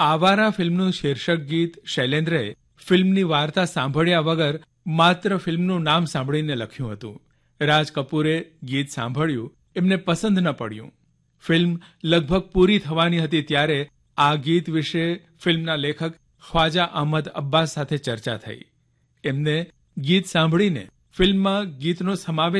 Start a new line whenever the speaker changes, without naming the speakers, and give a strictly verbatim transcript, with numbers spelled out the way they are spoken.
આવારા ફિલ્મનું શીર્ષક ગીત શૈલેન્દ્રએ ફિલ્મની વાર્તા સાંભળ્યા વગર માત્ર ફિલ્મનું નામ સાંભળીને લખ્યું હતું. રાજ કપૂરે ગીત સાંભળ્યું, એમને પસંદ ન પડ્યું. ફિલ્મ લગભગ પૂરી થવાની હતી ત્યારે આ ગીત વિશે ફિલ્મના લેખક ખ્વાજા અહમદ અબ્બાસ સાથે ચર્ચા થઈ. એમને ગીત સાંભળીને ફિલ્મમાં ગીતનો સમાવેશ